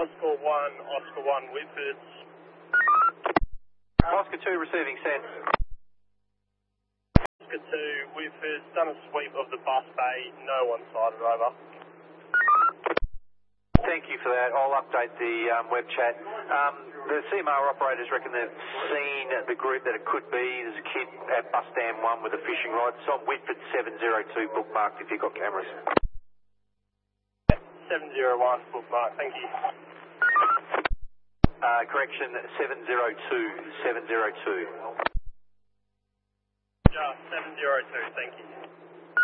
Oscar 1, Whitford. Oscar 2 receiving, send. Oscar 2, Whitford, done a sweep of the bus bay, no one sighted, over. Thank you for that. I'll update the web chat. The CMR operators reckon they've seen the group that it could be. There's a kid at bus stand 1 with a fishing rod. It's on Whitford 702 bookmarked if you've got cameras. 701 bookmark, thank you. Correction, 702. Yeah, 702, thank you.